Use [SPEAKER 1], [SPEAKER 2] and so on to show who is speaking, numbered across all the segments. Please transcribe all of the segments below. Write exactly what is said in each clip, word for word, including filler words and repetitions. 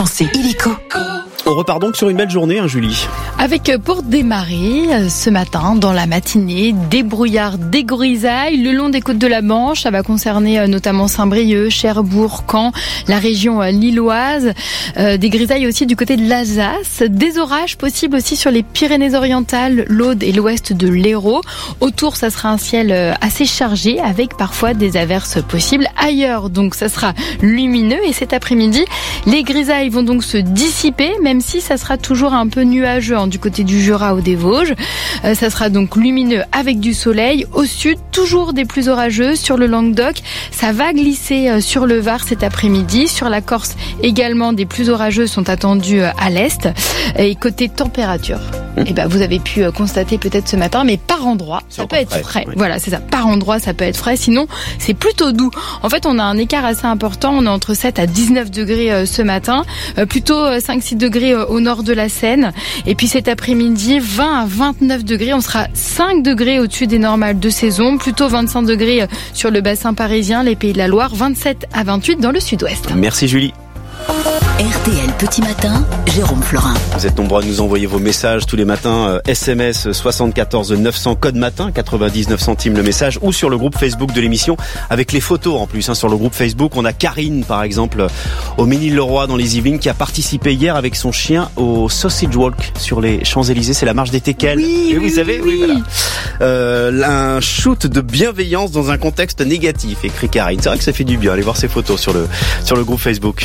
[SPEAKER 1] C'est illico.
[SPEAKER 2] On repart donc sur une belle journée, hein, Julie.
[SPEAKER 3] Avec pour démarrer ce matin, dans la matinée, des brouillards, des grisailles le long des côtes de la Manche. Ça va concerner notamment Saint-Brieuc, Cherbourg, Caen, la région lilloise. Euh, des grisailles aussi du côté de l'Alsace. Des orages possibles aussi sur les Pyrénées-Orientales, l'Aude et l'ouest de l'Hérault. Autour, ça sera un ciel assez chargé avec parfois des averses possibles. Ailleurs, donc, ça sera lumineux. Et cet après-midi, les grisailles vont donc se dissiper, même si ça sera toujours un peu nuageux hein, du côté du Jura ou des Vosges. Euh, ça sera donc lumineux avec du soleil. Au sud, toujours des pluies orageuses. Sur le Languedoc, ça va glisser euh, sur le Var cet après-midi. Sur la Corse, également, des pluies orageuses sont attendues euh, à l'est. Et côté température, mmh. eh ben, vous avez pu euh, constater peut-être ce matin, mais par endroit, ça peut être frais. Oui. Voilà, c'est ça. Par endroit, ça peut être frais. Sinon, c'est plutôt doux. En fait, on a un écart assez important. On est entre sept à dix-neuf degrés euh, ce matin. Euh, plutôt euh, cinq six degrés au nord de la Seine. Et puis cet après-midi, vingt à vingt-neuf degrés. On sera cinq degrés au-dessus des normales de saison. Plutôt vingt-cinq degrés sur le bassin parisien, les Pays de la Loire. vingt-sept à vingt-huit dans le sud-ouest.
[SPEAKER 2] Merci Julie.
[SPEAKER 1] R T L Petit Matin, Jérôme Florin.
[SPEAKER 2] Vous êtes nombreux à nous envoyer vos messages tous les matins. Euh, S M S soixante-quatorze neuf cents, code matin, quatre-vingt-dix-neuf centimes le message, ou sur le groupe Facebook de l'émission, avec les photos en plus. Hein, sur le groupe Facebook, on a Karine, par exemple, au Ménil-le-Roi dans les Yvelines, qui a participé hier avec son chien au Sausage Walk sur les Champs-Élysées. C'est la marche des teckels.
[SPEAKER 3] Oui,
[SPEAKER 2] Et
[SPEAKER 3] oui,
[SPEAKER 2] vous savez,
[SPEAKER 3] oui,
[SPEAKER 2] oui, voilà. Euh, un shoot de bienveillance dans un contexte négatif, écrit Karine. C'est vrai que ça fait du bien. Allez voir ces photos sur le, sur le groupe Facebook.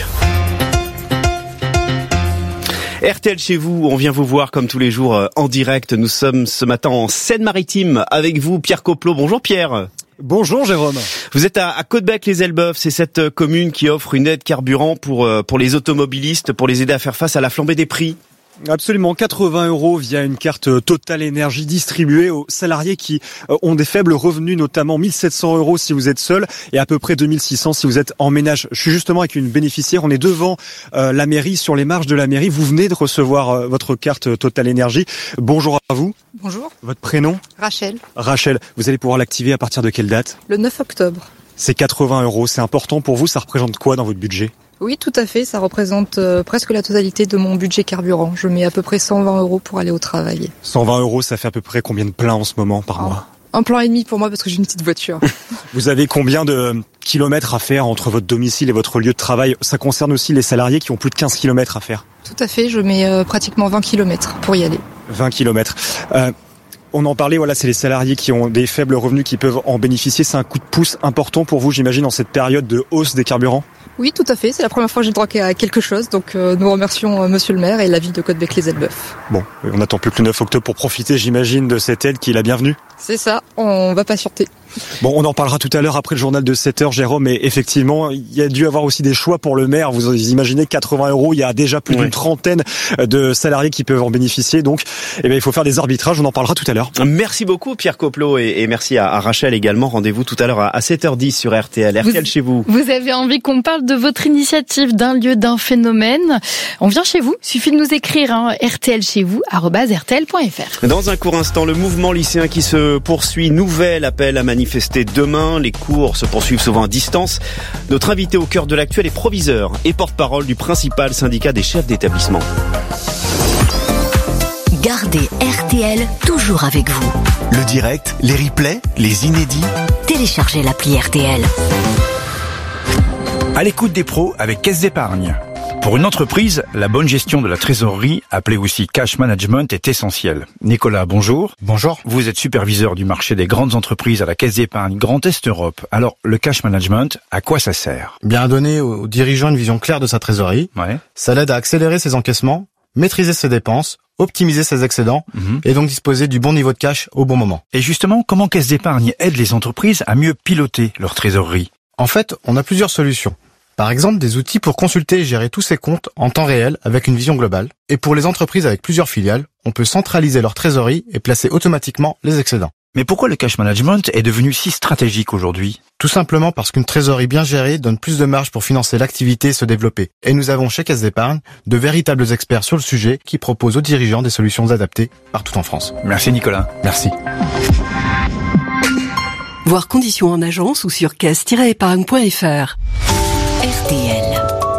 [SPEAKER 2] R T L chez vous, on vient vous voir comme tous les jours en direct. Nous sommes ce matin en Seine-Maritime avec vous, Pierre Coplot. Bonjour Pierre.
[SPEAKER 4] Bonjour Jérôme.
[SPEAKER 2] Vous êtes à, à Caudebec-les-Elbeuf, c'est cette commune qui offre une aide carburant pour, pour les automobilistes, pour les aider à faire face à la flambée des prix.
[SPEAKER 4] Absolument, quatre-vingts euros via une carte Total Énergie distribuée aux salariés qui ont des faibles revenus, notamment mille sept cents euros si vous êtes seul et à peu près deux mille six cents si vous êtes en ménage. Je suis justement avec une bénéficiaire, on est devant euh, la mairie, sur les marches de la mairie. Vous venez de recevoir euh, votre carte Total Énergie. Bonjour à vous.
[SPEAKER 5] Bonjour.
[SPEAKER 4] Votre prénom ?
[SPEAKER 5] Rachel.
[SPEAKER 4] Rachel, vous allez pouvoir l'activer à partir de quelle date ?
[SPEAKER 5] Le neuf octobre.
[SPEAKER 4] C'est quatre-vingts euros, c'est important pour vous, ça représente quoi dans votre budget ?
[SPEAKER 5] Oui, tout à fait. Ça représente euh, presque la totalité de mon budget carburant. Je mets à peu près cent vingt euros pour aller au travail.
[SPEAKER 4] cent vingt euros, ça fait à peu près combien de pleins en ce moment par
[SPEAKER 5] un,
[SPEAKER 4] mois ?
[SPEAKER 5] Un plein et demi pour moi parce que j'ai une petite voiture.
[SPEAKER 4] Vous avez combien de kilomètres à faire entre votre domicile et votre lieu de travail ? Ça concerne aussi les salariés qui ont plus de quinze kilomètres à faire.
[SPEAKER 5] Tout à fait. Je mets euh, pratiquement vingt kilomètres pour y aller.
[SPEAKER 4] vingt kilomètres. Euh, On en parlait, voilà, c'est les salariés qui ont des faibles revenus qui peuvent en bénéficier. C'est un coup de pouce important pour vous, j'imagine, en cette période de hausse des carburants ?
[SPEAKER 5] Oui, tout à fait. C'est la première fois que j'ai le droit à quelque chose. Donc euh, nous remercions euh, Monsieur le maire et la ville de Caudebec-les-Elbeuf.
[SPEAKER 4] Bon, on n'attend plus que le neuf octobre pour profiter, j'imagine, de cette aide qui est la bienvenue.
[SPEAKER 5] C'est ça, on va patienter.
[SPEAKER 4] Bon, on en parlera tout à l'heure après le journal de sept heures, Jérôme, mais effectivement, il y a dû avoir aussi des choix pour le maire. Vous imaginez quatre-vingts euros, il y a déjà plus ouais. d'une trentaine de salariés qui peuvent en bénéficier. Donc, eh bien, il faut faire des arbitrages, on en parlera tout à l'heure.
[SPEAKER 2] Merci beaucoup, Pierre Coplot, et, et merci à, à Rachel également. Rendez-vous tout à l'heure à sept heures dix sur R T L. R T L vous, chez vous.
[SPEAKER 3] Vous avez envie qu'on parle de votre initiative, d'un lieu, d'un phénomène. On vient chez vous, suffit de nous écrire, hein, R T L chez vous, arobase R T L point F R.
[SPEAKER 2] Dans un court instant, le mouvement lycéen qui se poursuit. Nouvel appel à manifester demain. Les cours se poursuivent souvent à distance. Notre invité au cœur de l'actuel est proviseur et porte-parole du principal syndicat des chefs d'établissement.
[SPEAKER 1] Gardez R T L toujours avec vous.
[SPEAKER 6] Le direct, les replays, les inédits.
[SPEAKER 1] Téléchargez l'appli R T L.
[SPEAKER 7] À l'écoute des pros avec Caisse d'Épargne. Pour une entreprise, la bonne gestion de la trésorerie, appelée aussi cash management, est essentielle. Nicolas, bonjour.
[SPEAKER 8] Bonjour.
[SPEAKER 7] Vous êtes superviseur du marché des grandes entreprises à la Caisse d'Épargne Grand Est Europe. Alors, le cash management, à quoi ça sert ?
[SPEAKER 8] Bien à donner aux dirigeants une vision claire de sa trésorerie.
[SPEAKER 7] Ouais.
[SPEAKER 8] Ça l'aide à accélérer ses encaissements, maîtriser ses dépenses, optimiser ses excédents mmh. et donc disposer du bon niveau de cash au bon moment.
[SPEAKER 7] Et justement, comment Caisse d'Épargne aide les entreprises à mieux piloter leur trésorerie ?
[SPEAKER 8] En fait, on a plusieurs solutions. Par exemple, des outils pour consulter et gérer tous ces comptes en temps réel avec une vision globale. Et pour les entreprises avec plusieurs filiales, on peut centraliser leur trésorerie et placer automatiquement les excédents.
[SPEAKER 7] Mais pourquoi le cash management est devenu si stratégique aujourd'hui ?
[SPEAKER 8] Tout simplement parce qu'une trésorerie bien gérée donne plus de marge pour financer l'activité et se développer. Et nous avons chez Caisse d'Épargne de véritables experts sur le sujet qui proposent aux dirigeants des solutions adaptées partout en France.
[SPEAKER 7] Merci Nicolas.
[SPEAKER 8] Merci.
[SPEAKER 1] Voir conditions en agence ou sur caisse tiret épargne point F R.